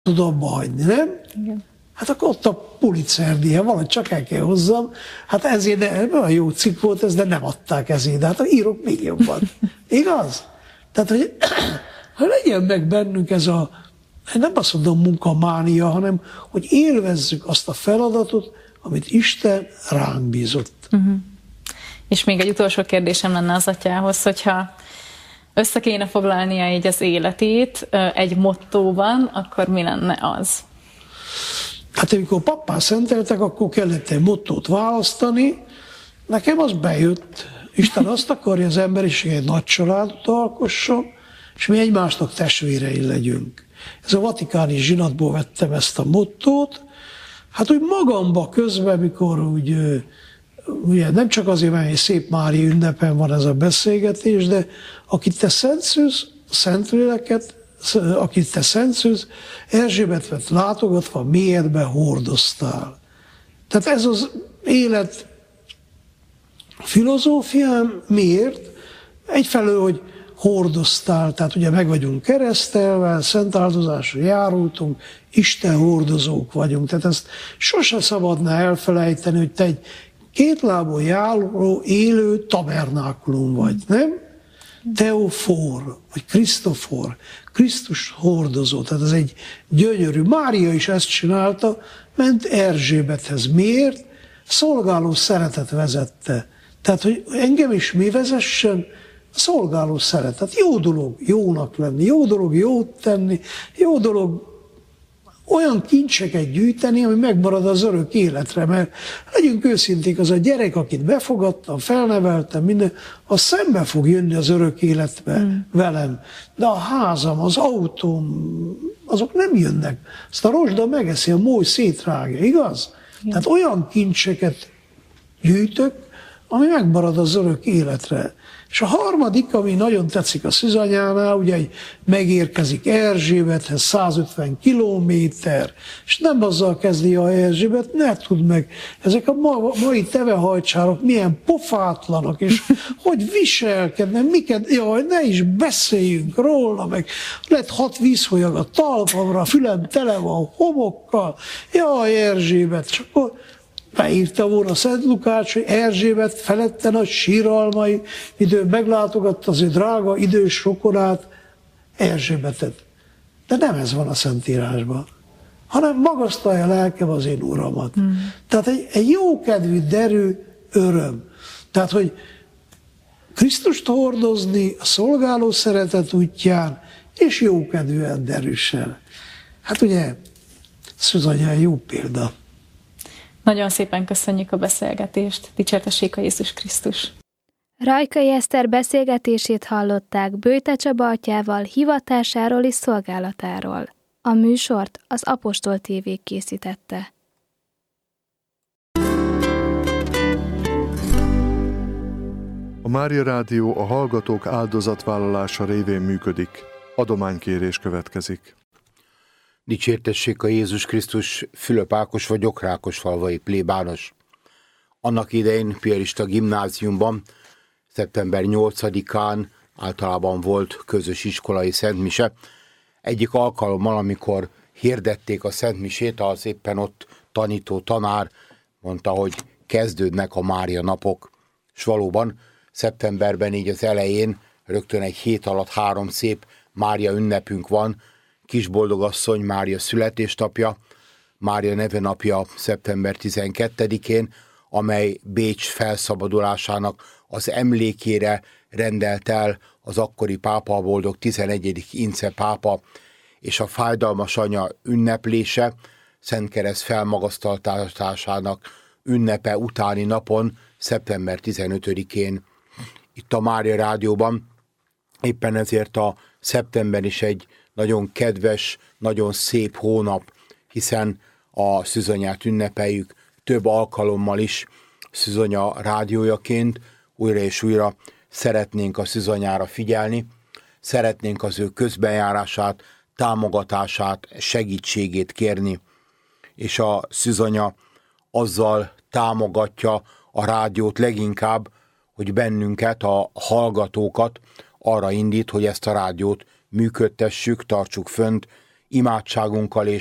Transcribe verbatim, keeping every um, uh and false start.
tud abba hagyni, nem? Igen. Hát akkor ott a Pulitzer-díja, valahogy csak el kell hozzam. Hát ezért ne, olyan jó cikk volt ez, de nem adták ezért, de hát írok még jobban. Igaz? Tehát, hogy, hogy legyen meg bennünk ez a, nem azt mondom munkamánia, hanem hogy élvezzük azt a feladatot, amit Isten ránk bízott. Uh-huh. És még egy utolsó kérdésem lenne az atyához, hogyha össze kéne foglalnia így az életét egy mottóban, akkor mi lenne az? Hát amikor pappá szenteltek, akkor kellett egy mottót választani. Nekem az bejött. Isten azt akarja, az emberiség egy nagy családot alkosson, és mi egymásnak testvérei legyünk. Ez a vatikáni zsinatból vettem ezt a mottót. Hát úgy magamba közben, mikor úgy, ugye nem csak azért, mert egy szép Mária ünnepen van ez a beszélgetés, de akit te szentszűz, Szentléleket, akit te szentszűz, Erzsébetet látogatva mélyedbe hordoztál. Tehát ez az élet filozófiám. Miért? Egyfelől, hogy hordoztál, tehát ugye meg vagyunk keresztelve, szent áldozásra járultunk, Isten hordozók vagyunk. Tehát ezt sose szabadna elfelejteni, hogy te egy kétlábon járó, élő tabernákulum vagy, nem? Teofor, vagy Krisztofor, Krisztus hordozó. Tehát ez egy gyönyörű. Mária is ezt csinálta, ment Erzsébethez. Miért? Szolgáló szeretet vezette. Tehát, hogy engem is mi vezessen, szolgáló szeretet. Jó dolog jónak lenni, jó dolog jót tenni, jó dolog olyan kincseket gyűjteni, ami megmarad az örök életre, mert legyünk őszinték, az a gyerek, akit befogadtam, felneveltem, minden, az szembe fog jönni az örök életbe mm. velem. De a házam, az autóm, azok nem jönnek. Azt a rozsda megeszi, a mój szétrágja, igaz? Mm. Tehát olyan kincseket gyűjtök, ami megmarad az örök életre. És a harmadik, ami nagyon tetszik a szűzanyánál, ugye megérkezik Erzsébethez százötven kilométer, és nem azzal kezdi a Erzsébet, ne tudd meg, ezek a ma, mai tevehajcsárok milyen pofátlanak, és hogy viselkednek, miket, jaj, ne is beszéljünk róla, meg lett hat vízholyag a talpamra, a fülem tele van homokkal, jaj, Erzsébet, és akkor beírta volna Szent Lukács, hogy Erzsébet felette nagy síralmai, idő meglátogatta az ő drága idős rokonát, Erzsébetet. De nem ez van a Szentírásban, hanem magasztalja lelkem az én uramat. Hmm. Tehát egy, egy jókedvű, derű öröm. Tehát, hogy Krisztust hordozni a szolgáló szeretet útján, és jókedvűen, derűsen. Hát ugye, Szűzanyán jó példa. Nagyon szépen köszönjük a beszélgetést. Dicsértessék a Jézus Krisztus! Rajkai Eszter beszélgetését hallották Böjte Csaba atyával hivatásáról és szolgálatáról. A műsort az Apostol té vé készítette. A Mária Rádió a hallgatók áldozatvállalása révén működik. Adománykérés következik. Dicsértessék a Jézus Krisztus, Fülöp Ákos vagyok, Rákosfalvai plébános. Annak idején piarista gimnáziumban szeptember nyolcadikán általában volt közös iskolai szentmise. Egyik alkalommal, amikor hirdették a szentmisét, az éppen ott tanító tanár mondta, hogy kezdődnek a Mária napok. És valóban szeptemberben így az elején rögtön egy hét alatt három szép Mária ünnepünk van. Kisboldogasszony Mária születésnapja, Mária nevenapja szeptember tizenkettedikén, amely Bécs felszabadulásának az emlékére rendelt el az akkori pápa, a boldog tizenegyedik Ince pápa, és a fájdalmas anya ünneplése, Szentkereszt felmagasztaltásának ünnepe utáni napon, szeptember tizenötödikén. Itt a Mária Rádióban éppen ezért a szeptember is egy nagyon kedves, nagyon szép hónap, hiszen a Szűzanyát ünnepeljük több alkalommal is Szűzanya rádiójaként, újra és újra szeretnénk a Szűzanyára figyelni, szeretnénk az ő közbenjárását, támogatását, segítségét kérni, és a Szűzanya azzal támogatja a rádiót leginkább, hogy bennünket, a hallgatókat arra indít, hogy ezt a rádiót működtessük, tartsuk fönt, imádságunkkal és